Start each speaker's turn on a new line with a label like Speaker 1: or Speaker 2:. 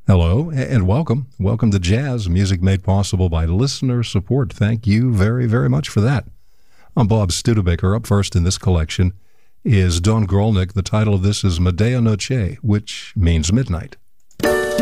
Speaker 1: Hello and welcome. Welcome to Jazz, music made possible by listener support. Thank you very, very much for that. I'm Bob Studebaker. Up first in this collection is Don Grolnick. The title of this is Medea Noche, which means midnight.